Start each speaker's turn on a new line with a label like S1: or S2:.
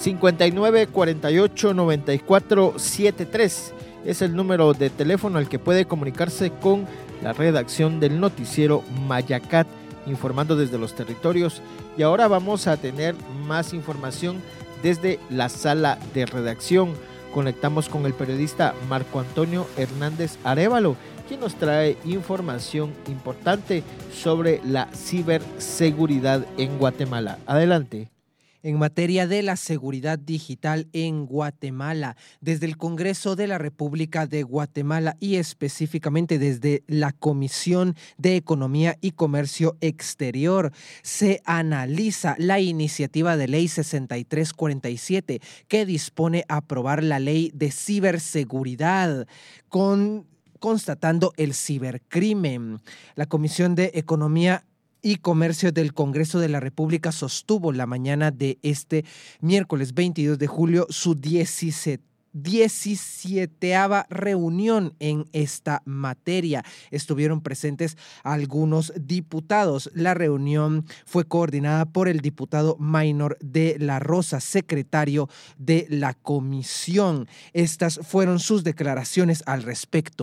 S1: 59 48 94 73 es el número de teléfono al que puede comunicarse con la redacción del noticiero Mayacat, informando desde los territorios. Y ahora vamos a tener más información desde la sala de redacción. Conectamos con el periodista Marco Antonio Hernández Arévalo, quien nos trae información importante sobre la ciberseguridad en Guatemala. Adelante.
S2: En materia de la seguridad digital en Guatemala, desde el Congreso de la República de Guatemala y específicamente desde la Comisión de Economía y Comercio Exterior, se analiza la iniciativa de ley 6347 que dispone a aprobar la ley de ciberseguridad constatando el cibercrimen. La Comisión de Economía y Comercio del Congreso de la República sostuvo la mañana de este miércoles 22 de julio su 17ª reunión en esta materia. Estuvieron presentes algunos diputados. La reunión fue coordinada por el diputado Maynor de la Rosa, secretario de la comisión. Estas fueron sus declaraciones al respecto.